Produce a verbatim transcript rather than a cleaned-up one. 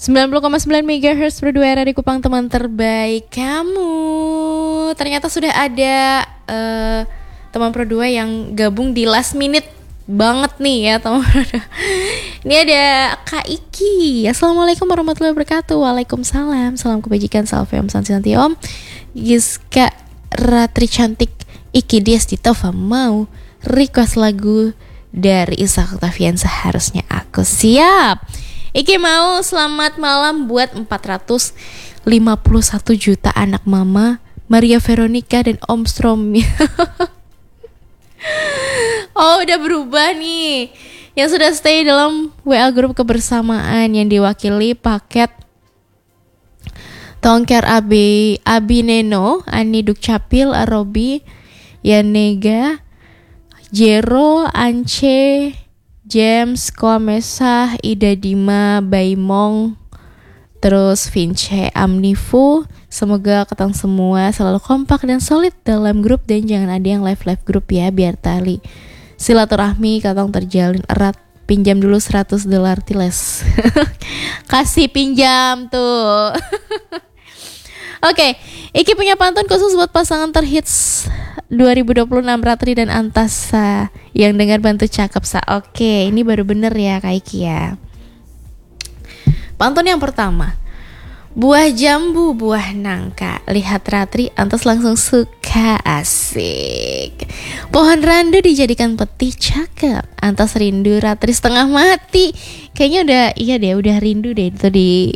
sembilan puluh koma sembilan megahertz Pro dua era di Kupang, teman terbaik kamu. Ternyata sudah ada uh, teman Pro dua yang gabung di last minute banget nih ya teman Pro dua. Ini ada Kak Iki. Assalamualaikum warahmatullahi wabarakatuh. Waalaikumsalam. Salam kebajikan, salve om santi santi om. Giska Ratri cantik Iki Dias Ditova mau request lagu dari Isak Octavian, seharusnya aku. Siap. Iki mau selamat malam buat empat ratus lima puluh satu juta anak mama Maria Veronica dan Om Strom. Oh, udah berubah nih. Yang sudah stay dalam W A grup kebersamaan yang diwakili paket Tongker Abi Abi Neno, Ani Dukcapil, Arobi, Yanega, Jero, Ance, James, Koamesa, Ida Dima, Baimong, terus Vince, Amnifu. Semoga ketang semua selalu kompak dan solid dalam grup, dan jangan ada yang live-live grup ya, biar tali silaturahmi katong terjalin erat. Pinjam dulu seratus dolar tiles. Kasih pinjam tuh. Oke, okay, Iki punya pantun khusus buat pasangan terhits dua ribu dua puluh enam, Ratri dan Antasa, yang dengar bantu cakep sa. Oke, okay, ini baru bener ya Kak Iki ya. Pantun yang pertama. Buah jambu, buah nangka, lihat Ratri Antas langsung suka, asik. Pohon randu dijadikan peti, cakep. Antas rindu, Ratri setengah mati. Kayaknya udah, iya deh, udah rindu deh itu di